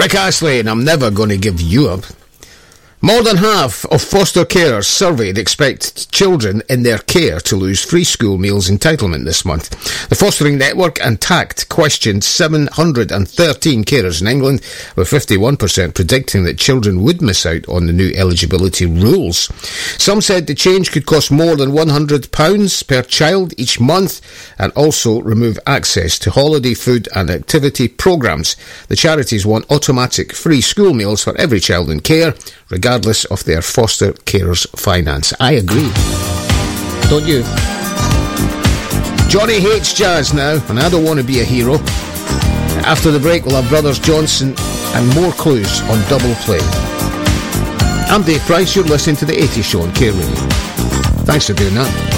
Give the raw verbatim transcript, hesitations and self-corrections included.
Rick Astley, and I'm never going to give you up. More than half of foster carers surveyed expect children in their care to lose free school meals entitlement this month. The Fostering Network and TACT questioned seven hundred thirteen carers in England, with fifty-one percent predicting that children would miss out on the new eligibility rules. Some said the change could cost more than one hundred pounds per child each month and also remove access to holiday food and activity programmes. The charities want automatic free school meals for every child in care, regardless of their foster carers' finance. I agree. Don't you? Johnny hates jazz now, and I don't want to be a hero. After the break, we'll have Brothers Johnson and more clues on Double Play. I'm Dave Price. You're listening to The eighties Show on K Radio. Thanks for doing that.